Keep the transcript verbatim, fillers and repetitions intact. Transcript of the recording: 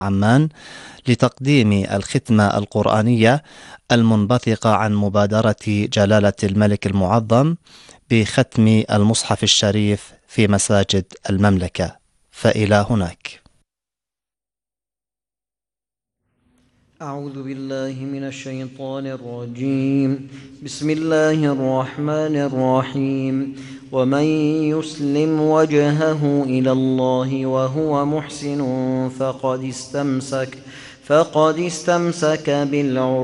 عمان لتقديم الختمة القرآنية المنبثقة عن مبادرة جلالة الملك المعظم بختم المصحف الشريف في مساجد المملكة. فإلى هناك. أعوذ بالله من الشيطان الرجيم. بسم الله الرحمن الرحيم. ومن يسلم وجهه إلى الله وهو محسن فقد استمسك فقد استمسك بالعروة